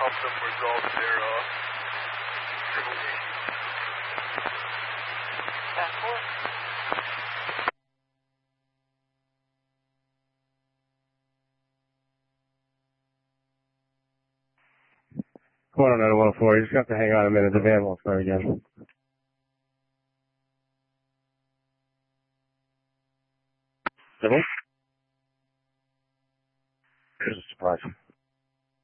help them resolve their civil issues. That's cool. Quarter 914, you just have to hang on a minute, the van won't start again. Civil? Here's a surprise.